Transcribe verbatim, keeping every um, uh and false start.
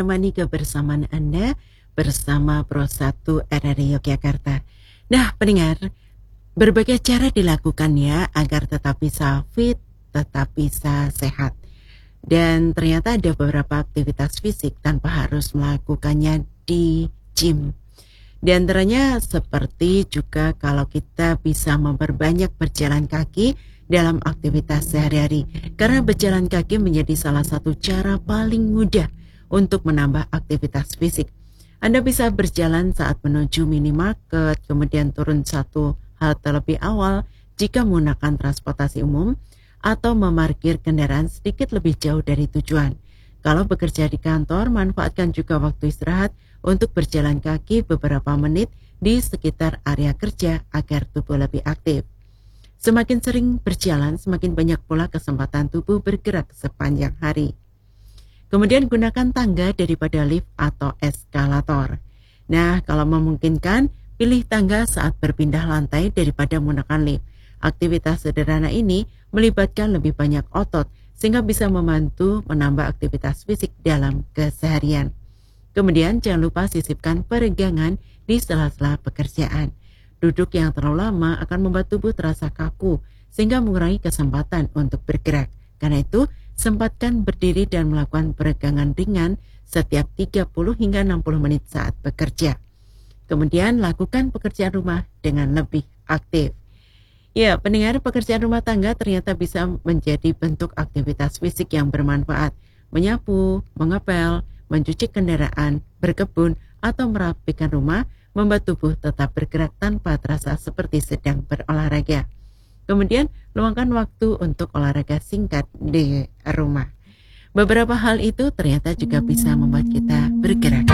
menemani kebersamaan Anda bersama Pro satu R R I Yogyakarta. Nah, pendengar, berbagai cara dilakukan ya agar tetap bisa fit, tetap bisa sehat. Dan ternyata ada beberapa aktivitas fisik tanpa harus melakukannya di gym. Di antaranya seperti juga kalau kita bisa memperbanyak berjalan kaki dalam aktivitas sehari-hari. Karena berjalan kaki menjadi salah satu cara paling mudah untuk menambah aktivitas fisik. Anda bisa berjalan saat menuju minimarket, kemudian turun satu halte lebih awal jika menggunakan transportasi umum, atau memarkir kendaraan sedikit lebih jauh dari tujuan. Kalau bekerja di kantor, manfaatkan juga waktu istirahat untuk berjalan kaki beberapa menit di sekitar area kerja agar tubuh lebih aktif. Semakin sering berjalan, semakin banyak pula kesempatan tubuh bergerak sepanjang hari. Kemudian gunakan tangga daripada lift atau eskalator. Nah, kalau memungkinkan, pilih tangga saat berpindah lantai daripada menggunakan lift. Aktivitas sederhana ini melibatkan lebih banyak otot sehingga bisa membantu menambah aktivitas fisik dalam keseharian. Kemudian jangan lupa sisipkan peregangan di sela-sela pekerjaan. Duduk yang terlalu lama akan membuat tubuh terasa kaku sehingga mengurangi kesempatan untuk bergerak. Karena itu, sempatkan berdiri dan melakukan peregangan ringan setiap tiga puluh hingga enam puluh menit saat bekerja. Kemudian lakukan pekerjaan rumah dengan lebih aktif. Ya, pendengar, pekerjaan rumah tangga ternyata bisa menjadi bentuk aktivitas fisik yang bermanfaat. Menyapu, mengepel, mencuci kendaraan, berkebun, atau merapikan rumah membuat tubuh tetap bergerak tanpa terasa seperti sedang berolahraga. Kemudian, luangkan waktu untuk olahraga singkat di rumah. Beberapa hal itu ternyata juga bisa membuat kita bergerak.